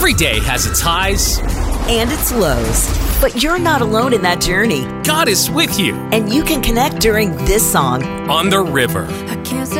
Every day has its highs and its lows. But you're not alone in that journey. God is with you. And you can connect during this song. On the River. I can't